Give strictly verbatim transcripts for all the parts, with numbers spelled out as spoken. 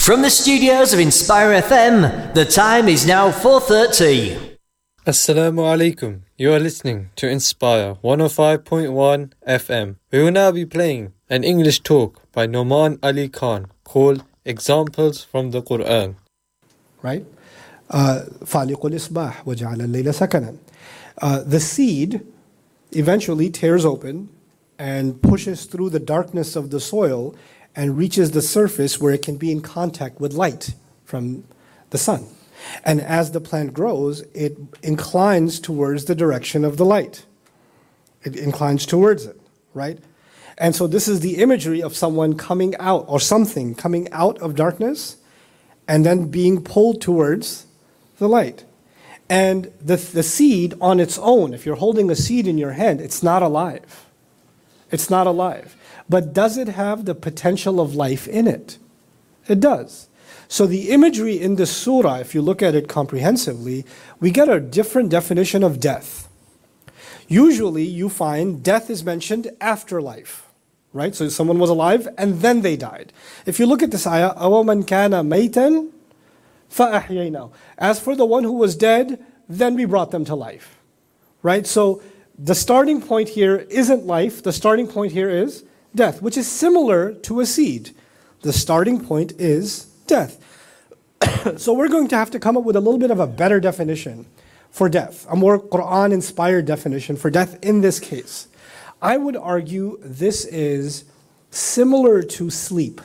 From the studios of Inspire F M, the time is now four thirty. Assalamu alaikum. You are listening to Inspire one oh five point one F M. We will now be playing an English talk by Noman Ali Khan called Examples from the Quran. Right? فَالِقُ الْإِصْبَاحِ وَجَعَلَ اللَّيْلَ سَكَنًا. Uh, the seed eventually tears open and pushes through the darkness of the soil and reaches the surface where it can be in contact with light from the sun. And as the plant grows, it inclines towards the direction of the light. It inclines towards it, right? And so this is the imagery of someone coming out, or something coming out of darkness and then being pulled towards the light. And the, the seed on its own, if you're holding a seed in your hand, it's not alive. It's not alive. But does it have the potential of life in it? It does. So the imagery in this surah, if you look at it comprehensively, we get a different definition of death. Usually you find death is mentioned after life, right? So someone was alive and then they died. If you look at this ayah, أَوَمَنْ كَانَ مَيْتًا فَأَحْيَيْنَاهُ. As for the one who was dead, then we brought them to life, right? So the starting point here isn't life, the starting point here is death, which is similar to a seed. The starting point is death. So we're going to have to come up with a little bit of a better definition for death, a more Quran-inspired definition for death in this case. I would argue this is similar to sleep.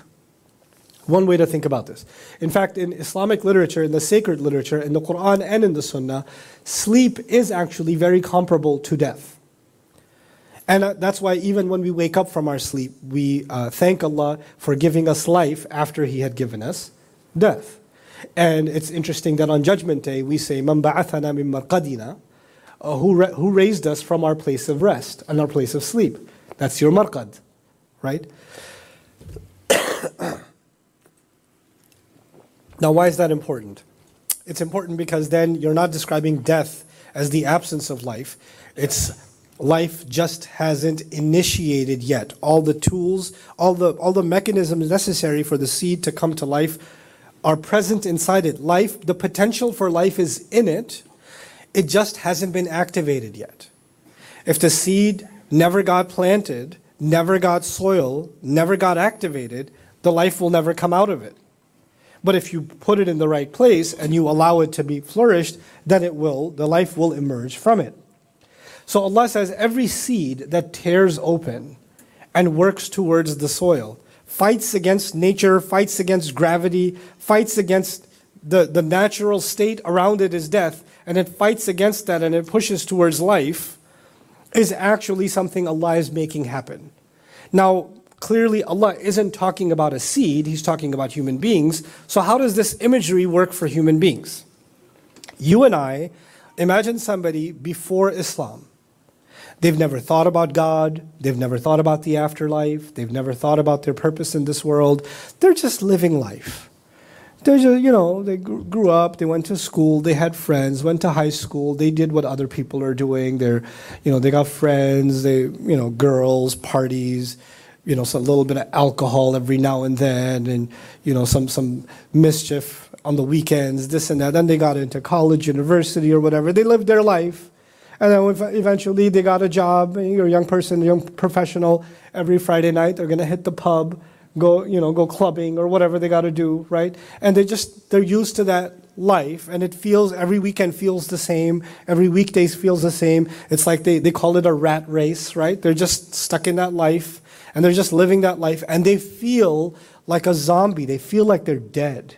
One way to think about this. In fact, in Islamic literature, in the sacred literature, in the Quran and in the Sunnah, sleep is actually very comparable to death. And that's why even when we wake up from our sleep, we uh, thank Allah for giving us life after He had given us death. And it's interesting that on Judgment Day, we say, مَنْ بَعَثَنَا مِنْ مَرْقَدِنَا, uh, who, ra- who raised us from our place of rest and our place of sleep. That's your marqad, right? Now, why is that important? It's important because then you're not describing death as the absence of life. It's life just hasn't initiated yet. All the tools, all the all the mechanisms necessary for the seed to come to life are present inside it. Life, the potential for life is in it. It just hasn't been activated yet. If the seed never got planted, never got soil, never got activated, the life will never come out of it. But if you put it in the right place and you allow it to be flourished, then it will, the life will emerge from it. So Allah says every seed that tears open and works towards the soil, fights against nature, fights against gravity, fights against the, the natural state around it is death, and it fights against that and it pushes towards life, is actually something Allah is making happen. Now, clearly Allah isn't talking about a seed, He's talking about human beings. So how does this imagery work for human beings? You and I, imagine somebody before Islam. They've never thought about God, they've never thought about the afterlife, they've never thought about their purpose in this world. They're just living life. They're just, you know, they grew up, they went to school, they had friends, went to high school, they did what other people are doing. They're, you know, they got friends, they, you know, girls, parties, you know, some little bit of alcohol every now and then, and, you know, some, some mischief on the weekends, this and that. Then they got into college, university, or whatever. They lived their life. And then eventually they got a job. You're a young person, a young professional. Every Friday night they're going to hit the pub, go, you know, go clubbing or whatever they got to do, right? And they just, they're used to that life, and it feels, every weekend feels the same. Every weekdays feels the same. It's like they, they call it a rat race, right? They're just stuck in that life, and they're just living that life, and they feel like a zombie. They feel like they're dead.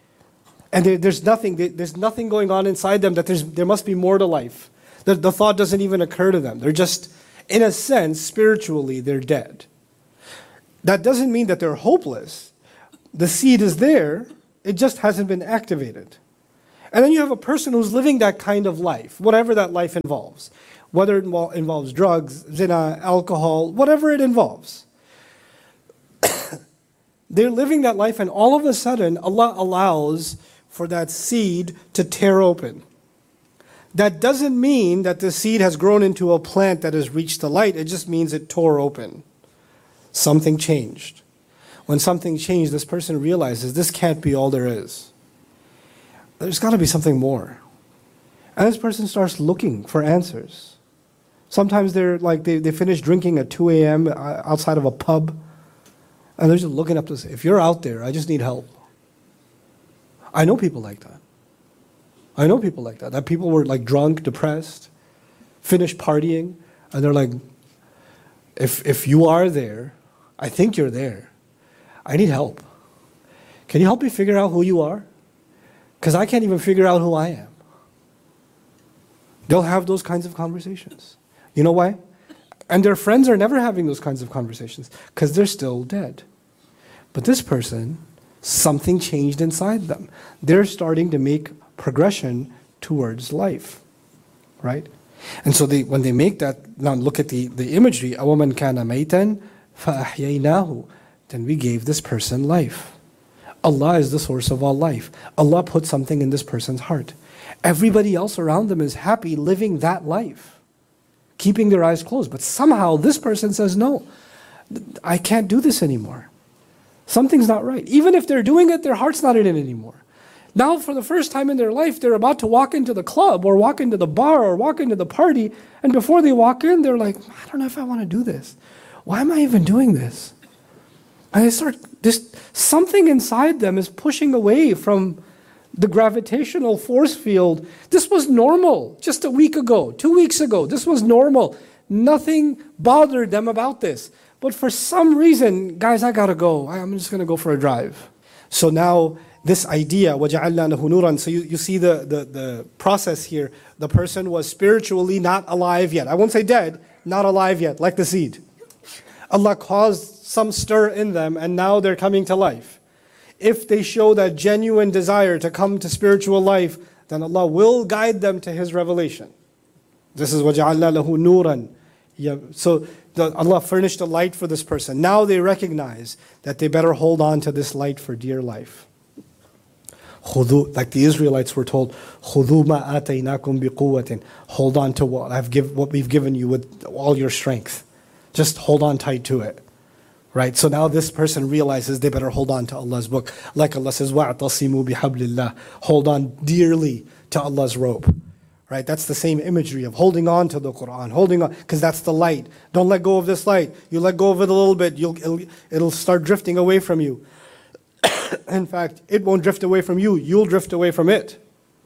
And there, there's nothing, there's nothing going on inside them that there's, there must be more to life. The, the thought doesn't even occur to them. They're just, in a sense, spiritually, they're dead. That doesn't mean that they're hopeless. The seed is there, it just hasn't been activated. And then you have a person who's living that kind of life, whatever that life involves. Whether it invol- involves drugs, zina, alcohol, whatever it involves. They're living that life, and all of a sudden, Allah allows for that seed to tear open. That doesn't mean that the seed has grown into a plant that has reached the light. It just means it tore open. Something changed. when something changed, this person realizes this can't be all there is. There's got to be something more. And this person starts looking for answers. Sometimes they're like, they, they finish drinking at two a.m. outside of a pub, and they're just looking up to say, if you're out there, I just need help. I know people like that. I know people like that. That people were like drunk, depressed, finished partying, and they're like, if if you are there, I think you're there. I need help. Can you help me figure out who you are? Because I can't even figure out who I am. They'll have those kinds of conversations. You know why? And their friends are never having those kinds of conversations because they're still dead. But this person, something changed inside them. They're starting to make progression towards life, right? And so they, when they make that, now look at the, the imagery, أَوَمَنْ كَانَ مَيْتًا فَأَحْيَيْنَاهُ, then we gave this person life. Allah is the source of all life. Allah put something in this person's heart. Everybody else around them is happy living that life, keeping their eyes closed. But somehow this person says, no, I can't do this anymore. Something's not right. Even if they're doing it, their heart's not in it anymore. Now for the first time in their life, they're about to walk into the club or walk into the bar or walk into the party. And before they walk in, they're like, I don't know if I want to do this. Why am I even doing this? And they start, this, something inside them is pushing away from the gravitational force field. This was normal just a week ago, two weeks ago. This was normal. Nothing bothered them about this. But for some reason, guys, I gotta go. I'm just gonna go for a drive. So now this idea, وَجَعَلْنَا لَهُ نُورًا, so you, you see the, the, the process here. The person was spiritually not alive yet. I won't say dead, not alive yet, like the seed. Allah caused some stir in them and now they're coming to life. If they show that genuine desire to come to spiritual life, then Allah will guide them to His revelation. This is وَجَعَلْنَا لَهُ نُورًا. Yeah, so the, Allah furnished a light for this person. Now they recognize that they better hold on to this light for dear life. خُذُوا, like the Israelites were told, خُذُوا مَا آتَيْنَاكُمْ بِقُوَّةٍ, hold on to what I've give, what we've given you with all your strength. Just hold on tight to it. Right? So now this person realizes they better hold on to Allah's book. Like Allah says, وَاعْتَصِمُوا بِحَبْلِ اللَّهِ, hold on dearly to Allah's rope. Right? That's the same imagery of holding on to the Qur'an, holding on, because that's the light. Don't let go of this light. You let go of it a little bit, you'll, it'll, it'll start drifting away from you. In fact, it won't drift away from you, you'll drift away from it.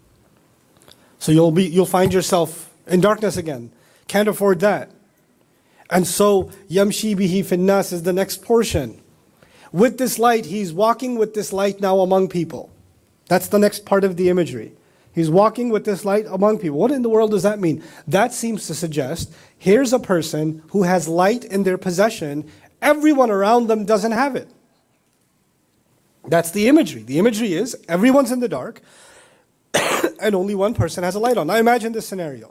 So you'll be, you'll find yourself in darkness again. Can't afford that. And so, يَمْشِي بِهِ فِي النَّاسِ is the next portion. With this light, he's walking with this light now among people. That's the next part of the imagery. He's walking with this light among people. What in the world does that mean? That seems to suggest, here's a person who has light in their possession. Everyone around them doesn't have it. That's the imagery. The imagery is, everyone's in the dark, and only one person has a light on. Now imagine this scenario.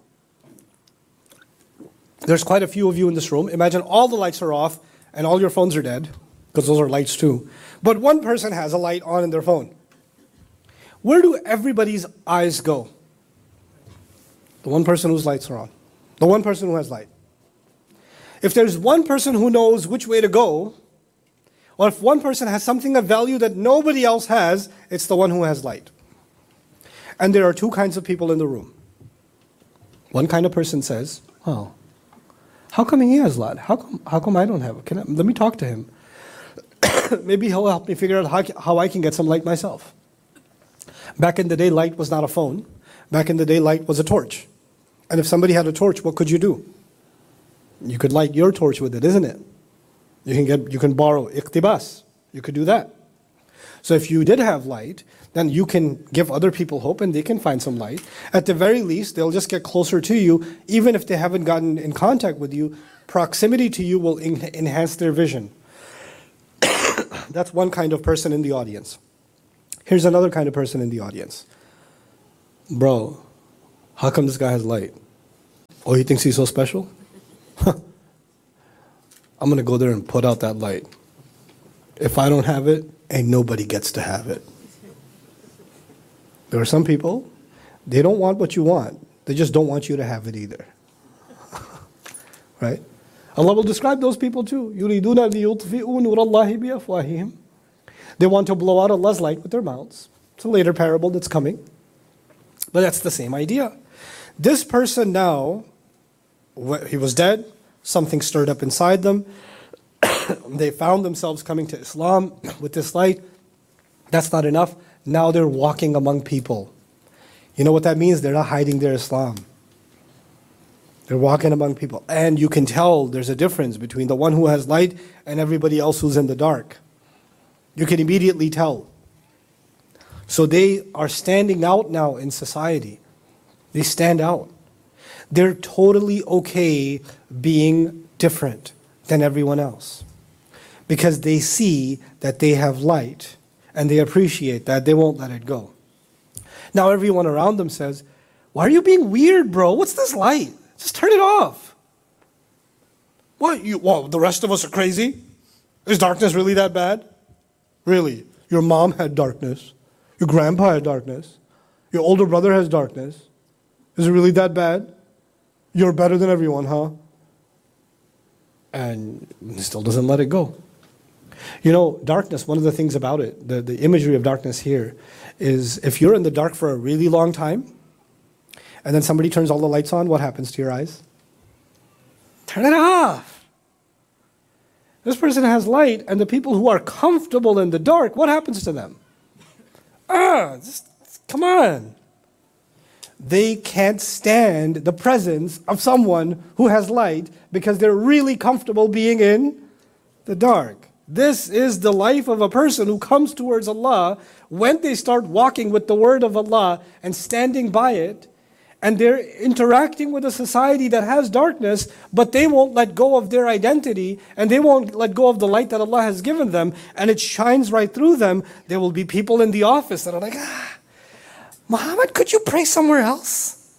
There's quite a few of you in this room. Imagine all the lights are off, and all your phones are dead, because those are lights too. But one person has a light on in their phone. Where do everybody's eyes go? The one person whose lights are on. The one person who has light. If there's one person who knows which way to go, or if one person has something of value that nobody else has, it's the one who has light. And there are two kinds of people in the room. One kind of person says, well, how come he has light? How come, how come I don't have it? Can I, let me talk to him. Maybe he'll help me figure out how, how I can get some light myself. Back in the day, light was not a phone. Back in the day, light was a torch. And if somebody had a torch, what could you do? You could light your torch with it, isn't it? You can get, you can borrow iqtibas. You could do that. So if you did have light, then you can give other people hope and they can find some light. At the very least, they'll just get closer to you. Even if they haven't gotten in contact with you, proximity to you will en- enhance their vision. That's one kind of person in the audience. Here's another kind of person in the audience. Bro, how come this guy has light? Oh, he thinks he's so special? I'm going to go there and put out that light. If I don't have it, ain't nobody gets to have it. There are some people, they don't want what you want. They just don't want you to have it either. Right? Allah will describe those people too. يُرِيدُونَ لِيُطْفِئُوا نُورَ اللَّهِ بِأَفْوَاهِهِمْ They want to blow out Allah's light with their mouths. It's a later parable that's coming. But that's the same idea. This person now, he was dead, something stirred up inside them. They found themselves coming to Islam with this light. That's not enough. Now they're walking among people. You know what that means? They're not hiding their Islam. They're walking among people. And you can tell there's a difference between the one who has light and everybody else who's in the dark. You can immediately tell. So they are standing out now in society. They stand out. They're totally okay being different than everyone else. Because they see that they have light and they appreciate that. They won't let it go. Now everyone around them says, why are you being weird, bro? What's this light? Just turn it off. What? You, well, the rest of us are crazy? Is darkness really that bad? Really? Your mom had darkness. Your grandpa had darkness. Your older brother has darkness. Is it really that bad? You're better than everyone, huh? And he still doesn't let it go. You know, darkness, one of the things about it, the, the imagery of darkness here, is if you're in the dark for a really long time, and then somebody turns all the lights on, what happens to your eyes? Turn it off. This person has light, and the people who are comfortable in the dark, what happens to them? Ah, just, come on. They can't stand the presence of someone who has light because they're really comfortable being in the dark. This is the life of a person who comes towards Allah when they start walking with the word of Allah and standing by it, and they're interacting with a society that has darkness, but they won't let go of their identity, and they won't let go of the light that Allah has given them, and it shines right through them. There will be people in the office that are like, ah, Muhammad, could you pray somewhere else?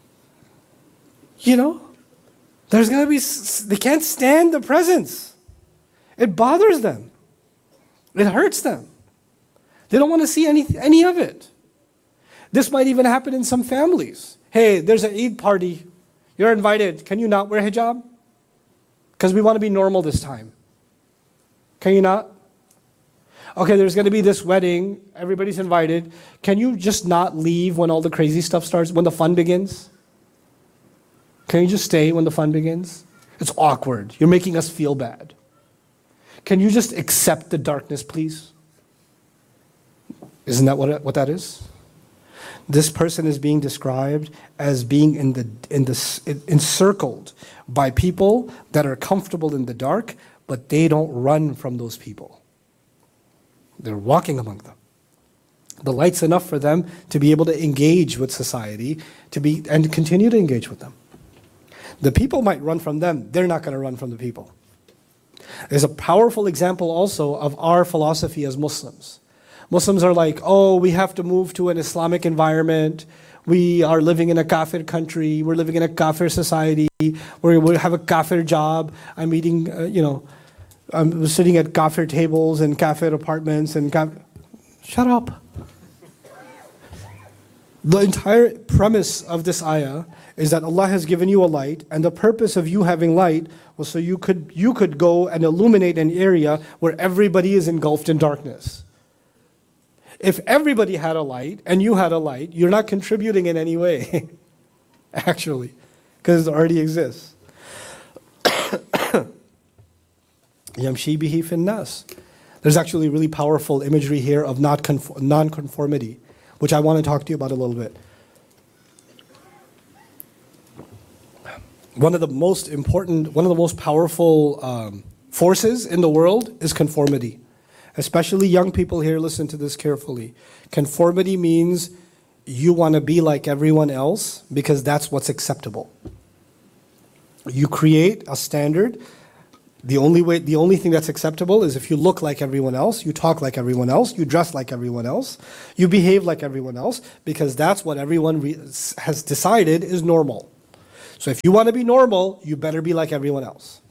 You know? There's going to be, they can't stand the presence. It bothers them. It hurts them. They don't want to see any, any of it. This might even happen in some families. Hey, there's an Eid party. You're invited. Can you not wear hijab? Because we want to be normal this time. Can you not? Okay, there's going to be this wedding. Everybody's invited. Can you just not leave when all the crazy stuff starts, when the fun begins? Can you just stay when the fun begins? It's awkward. You're making us feel bad. Can you just accept the darkness, please? Isn't that what, it, what that is? This person is being described as being in the, in the, encircled by people that are comfortable in the dark, but they don't run from those people. They're walking among them. The light's enough for them to be able to engage with society, to be and continue to engage with them. The people might run from them. They're not going to run from the people. There's a powerful example also of our philosophy as Muslims. Muslims are like, oh, we have to move to an Islamic environment. We are living in a kafir country. We're living in a kafir society. We're, we have a kafir job. I'm eating, uh, you know, I'm sitting at kafir tables and kafir apartments and kafir. Shut up. The entire premise of this ayah is that Allah has given you a light, and the purpose of you having light was so you could, you could go and illuminate an area where everybody is engulfed in darkness. If everybody had a light and you had a light, you're not contributing in any way, actually, because it already exists. Yamshi bihi fin nas. There's actually really powerful imagery here of not conform, non-conformity, which I want to talk to you about a little bit. One of the most important, one of the most powerful um, forces in the world is conformity. Especially young people here, listen to this carefully. Conformity means you want to be like everyone else because that's what's acceptable. You create a standard. The only way, the only thing that's acceptable is if you look like everyone else, you talk like everyone else, you dress like everyone else, you behave like everyone else, because that's what everyone re- has decided is normal. So if you want to be normal, you better be like everyone else.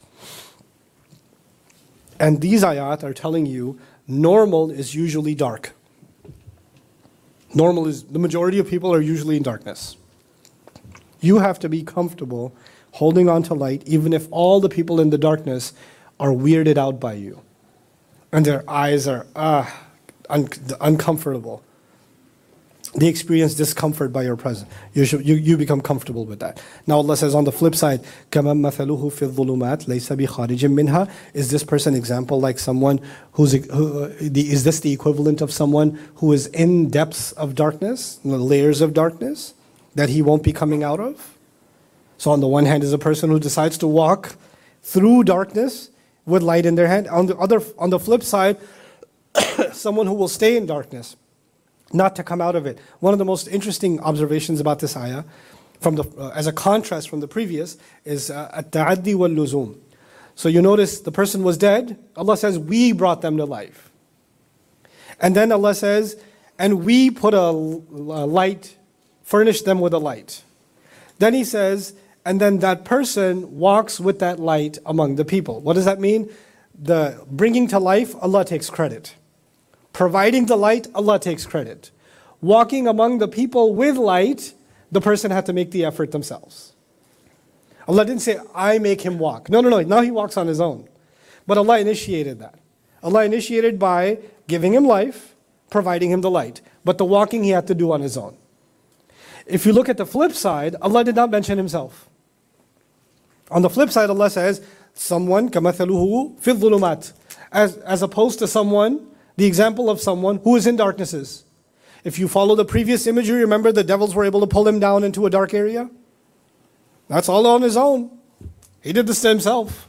And these ayat are telling you normal is usually dark. Normal is, the majority of people are usually in darkness. You have to be comfortable holding on to light, even if all the people in the darkness are weirded out by you. and their eyes are ah, un- uncomfortable. They experience discomfort by your presence. You, should, you, you become comfortable with that. Now Allah says on the flip side, كَمَا مَثَلُهُ فِي الظُّلُمَاتِ لَيْسَ بِخَارِجٍ مِّنْهَا. Is this person example like someone who's, who, the, is this the equivalent of someone who is in depths of darkness, layers of darkness, that he won't be coming out of? So on the one hand is a person who decides to walk through darkness with light in their hand. On the other, on the flip side, someone who will stay in darkness, not to come out of it. One of the most interesting observations about this ayah, from the, uh, as a contrast from the previous, is at-ta'addi wal-luzum. So you notice the person was dead. Allah says, we brought them to life. And then Allah says, and we put a, a light, furnished them with a light. Then He says, and then that person walks with that light among the people. What does that mean? The bringing to life, Allah takes credit. Providing the light, Allah takes credit. Walking among the people with light, the person had to make the effort themselves. Allah didn't say, I make him walk. No, no, no. Now he walks on his own. But Allah initiated that. Allah initiated by giving him life, providing him the light. But the walking he had to do on his own. If you look at the flip side, Allah did not mention Himself. On the flip side, Allah says, someone, كَمَثَلُهُ فِي الظُّلُمَاتِ, as, as opposed to someone, the example of someone who is in darknesses. If you follow the previous imagery, remember the devils were able to pull him down into a dark area? That's all on his own. He did this to himself.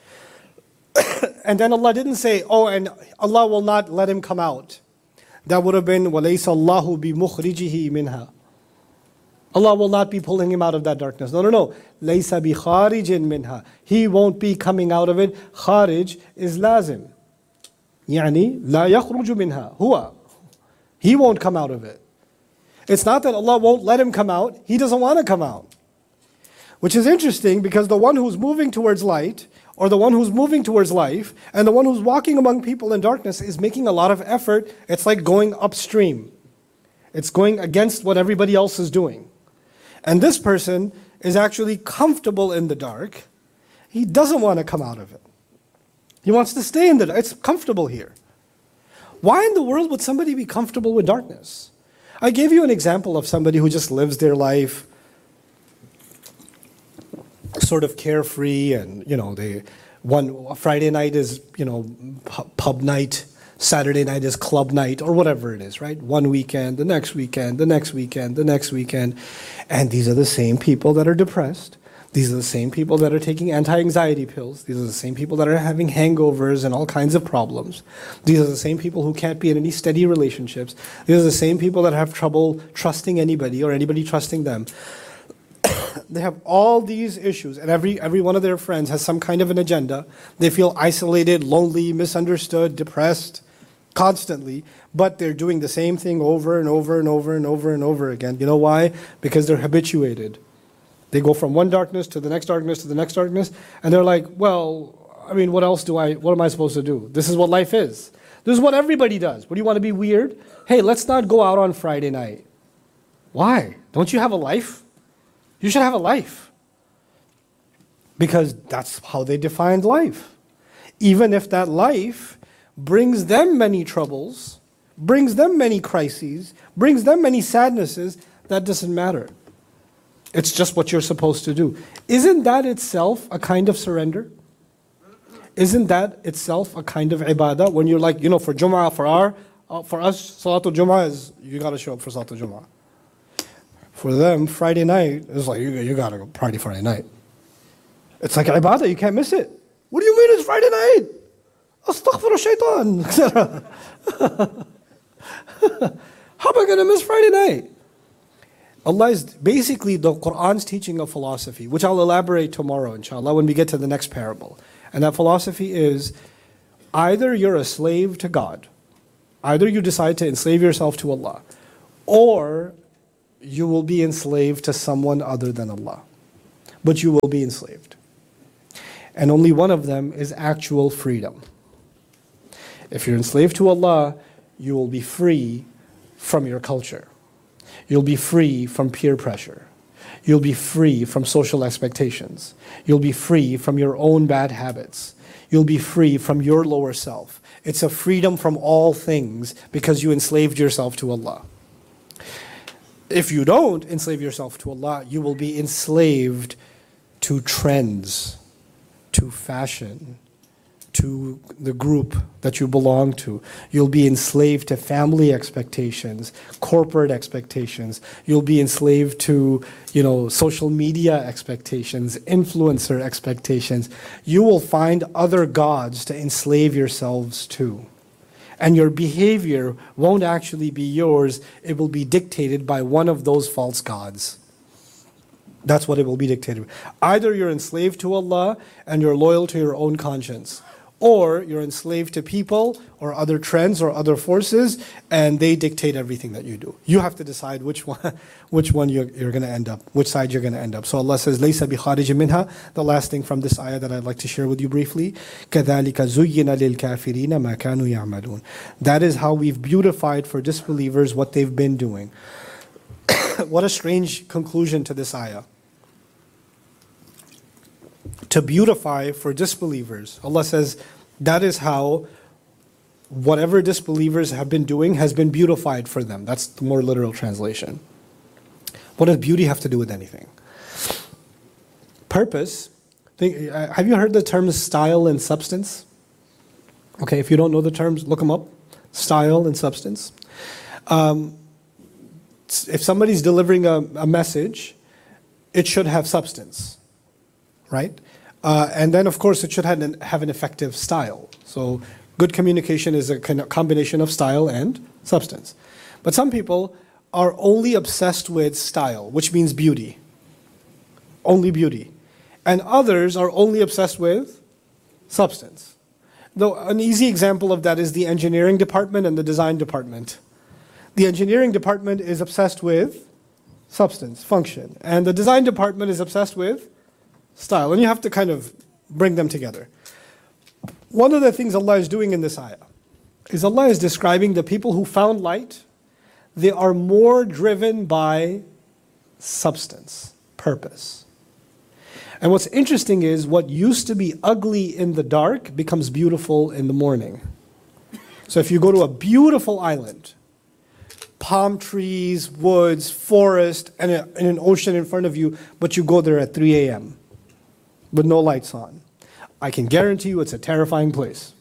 And then Allah didn't say, oh, and Allah will not let him come out. That would have been, وَلَيْسَ اللَّهُ بِمُخْرِجِهِ مِنْهَا. Allah will not be pulling him out of that darkness. No, no, no. لَيْسَ بِخَارِجٍ مِنْهَا. He won't be coming out of it. Kharij is lazim. يعني لا يخرج منها هو. He won't come out of it. It's not that Allah won't let him come out. He doesn't want to come out. Which is interesting because the one who's moving towards light, or the one who's moving towards life, and the one who's walking among people in darkness is making a lot of effort. It's like going upstream. It's going against what everybody else is doing. And this person is actually comfortable in the dark. He doesn't want to come out of it. He wants to stay in the dark. It's comfortable here. Why in the world would somebody be comfortable with darkness? I gave you an example of somebody who just lives their life sort of carefree, and you know, they one Friday night is, you know, pub night, Saturday night is club night, or whatever it is, right? One weekend, the next weekend, the next weekend, the next weekend. And these are the same people that are depressed. These are the same people that are taking anti-anxiety pills. These are the same people that are having hangovers and all kinds of problems. These are the same people who can't be in any steady relationships. These are the same people that have trouble trusting anybody or anybody trusting them. They have all these issues, and every, every one of their friends has some kind of an agenda. They feel isolated, lonely, misunderstood, depressed, constantly, but they're doing the same thing over and over and over and over and over again. You know why? Because they're habituated. They go from one darkness to the next darkness to the next darkness, and they're like, well, I mean, what else do I, what am I supposed to do? This is what life is. This is what everybody does. What do you want to be weird? Hey, let's not go out on Friday night. Why? Don't you have a life? You should have a life. Because that's how they defined life. Even if that life brings them many troubles, brings them many crises, brings them many sadnesses, that doesn't matter. It's just what you're supposed to do. Isn't that itself a kind of surrender? Isn't that itself a kind of ibadah? When you're like, you know, for Jum'ah, for our, uh, for us, Salatul Jum'ah is, you got to show up for Salatul Jum'ah. For them, Friday night is like, you, you got to go party Friday night. It's like ibadah, you can't miss it. What do you mean it's Friday night? Astaghfirullah shaitan, et cetera. How am I going to miss Friday night? Allah is basically, the Qur'an's teaching a philosophy, which I'll elaborate tomorrow, inshallah, when we get to the next parable. And that philosophy is, either you're a slave to God, either you decide to enslave yourself to Allah, or you will be enslaved to someone other than Allah. But you will be enslaved. And only one of them is actual freedom. If you're enslaved to Allah, you will be free from your culture. You'll be free from peer pressure. You'll be free from social expectations. You'll be free from your own bad habits. You'll be free from your lower self. It's a freedom from all things because you enslaved yourself to Allah. If you don't enslave yourself to Allah, you will be enslaved to trends, to fashion, to the group that you belong to. You'll be enslaved to family expectations, corporate expectations. You'll be enslaved to, you know, social media expectations, influencer expectations. You will find other gods to enslave yourselves to. And your behavior won't actually be yours. It will be dictated by one of those false gods. That's what it will be dictated. Either you're enslaved to Allah and you're loyal to your own conscience, or you're enslaved to people or other trends or other forces, and they dictate everything that you do. You have to decide which one, which one you're, you're going to end up, which side you're going to end up. So Allah says, "Laysa bi kharijin minha." The last thing from this ayah that I'd like to share with you briefly, كَذَلِكَ زُيِّنَ لِلْكَافِرِينَ مَا كَانُوا يَعْمَلُونَ. That is how we've beautified for disbelievers what they've been doing. What a strange conclusion to this ayah. To beautify for disbelievers. Allah says that is how whatever disbelievers have been doing has been beautified for them. That's the more literal translation. What does beauty have to do with anything? Purpose. Think, uh, have you heard the terms style and substance? Okay, if you don't know the terms, look them up. Style and substance. Um, if somebody's delivering a, a message, it should have substance, right? Uh, and then, of course, it should have an, have an effective style. So good communication is a combination of style and substance. But some people are only obsessed with style, which means beauty. Only beauty. And others are only obsessed with substance. Though an easy example of that is the engineering department and the design department. The engineering department is obsessed with substance, function. And the design department is obsessed with style, and you have to kind of bring them together. One of the things Allah is doing in this ayah is Allah is describing the people who found light. They are more driven by substance, purpose. And what's interesting is what used to be ugly in the dark becomes beautiful in the morning. So if you go to a beautiful island, palm trees, woods, forest, and, a, and an ocean in front of you, but you go there at three a m with no lights on, I can guarantee you it's a terrifying place.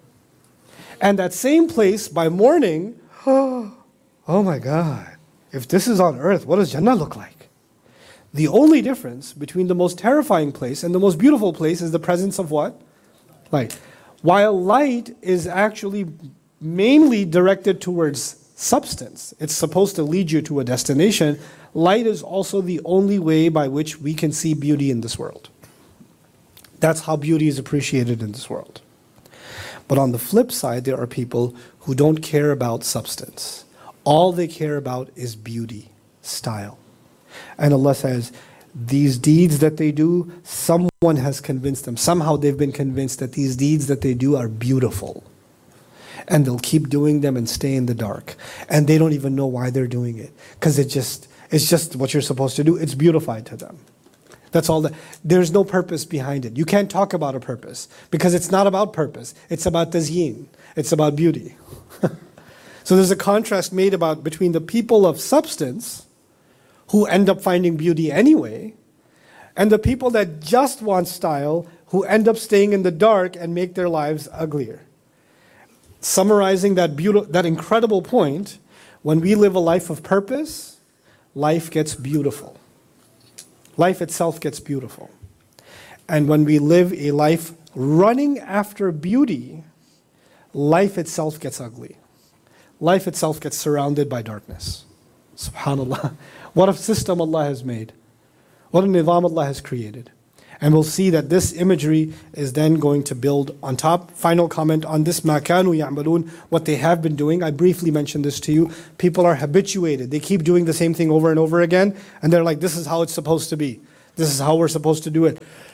And that same place by morning, oh, oh my God, if this is on earth, what does Jannah look like? The only difference between the most terrifying place and the most beautiful place is the presence of what? Light. While light is actually mainly directed towards substance, it's supposed to lead you to a destination, light is also the only way by which we can see beauty in this world. That's how beauty is appreciated in this world. But on the flip side, there are people who don't care about substance. All they care about is beauty, style. And Allah says, these deeds that they do, someone has convinced them. Somehow they've been convinced that these deeds that they do are beautiful. And they'll keep doing them and stay in the dark. And they don't even know why they're doing it. Because it just, it's just what you're supposed to do. It's beautified to them. That's all. That, there's no purpose behind it. You can't talk about a purpose because it's not about purpose. It's about tazyin. It's about beauty. So there's a contrast made about between the people of substance who end up finding beauty anyway, and the people that just want style who end up staying in the dark and make their lives uglier. Summarizing that beautiful, that incredible point, when we live a life of purpose, life gets beautiful. Life itself gets beautiful. And when we live a life running after beauty, life itself gets ugly. Life itself gets surrounded by darkness. SubhanAllah. What a system Allah has made. What a nizam Allah has created. And we'll see that this imagery is then going to build on top. Final comment on this, مَا كَانُوا يَعْمَلُونَ, what they have been doing. I briefly mentioned this to you. People are habituated. They keep doing the same thing over and over again. And they're like, this is how it's supposed to be. This is how we're supposed to do it.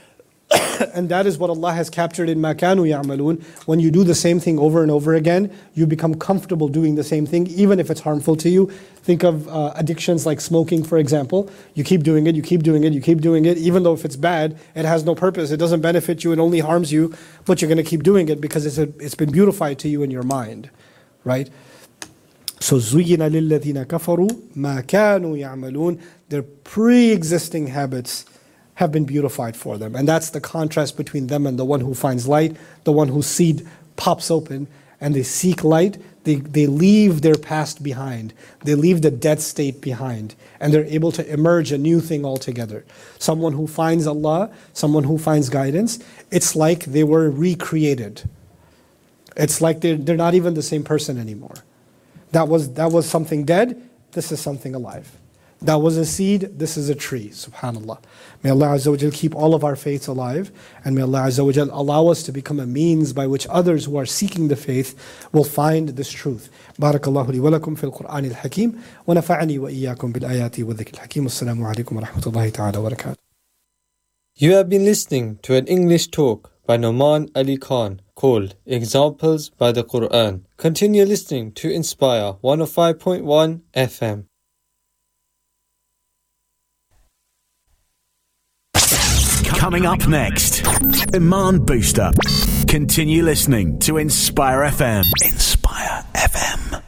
And that is what Allah has captured in مَا كَانُوا يَعْمَلُونَ. When you do the same thing over and over again, you become comfortable doing the same thing, even if it's harmful to you. Think of uh, addictions like smoking, for example. You keep doing it, you keep doing it, you keep doing it, even though if it's bad, it has no purpose, it doesn't benefit you, it only harms you, but you're going to keep doing it because it's, a, it's been beautified to you in your mind, right? So زُيِّنَ لِلَّذِينَ كَفَرُوا مَا كَانُوا يَعْمَلُونَ. Their pre-existing habits have been beautified for them. And that's the contrast between them and the one who finds light, the one whose seed pops open and they seek light. They, they leave their past behind. They leave the dead state behind. And they're able to emerge a new thing altogether. Someone who finds Allah, someone who finds guidance, it's like they were recreated. It's like they're, they're not even the same person anymore. That was, that was something dead, this is something alive. That was a seed, this is a tree, subhanAllah. May Allah Azza wa Jal keep all of our faiths alive, and may Allah Azza wa Jal allow us to become a means by which others who are seeking the faith will find this truth. Barakallahu li wa lakum fil Qur'an al-Hakim, wa nafa'ani wa iyyakum bil ayati wa dhikr al-Hakim. Assalamu alaikum wa rahmatullahi ta'ala wa barakatuh. You have been listening to an English talk by Noman Ali Khan called Examples by the Quran. Continue listening to Inspire one oh five point one F M. Coming up next, Iman Booster. Continue listening to Inspire F M. Inspire F M.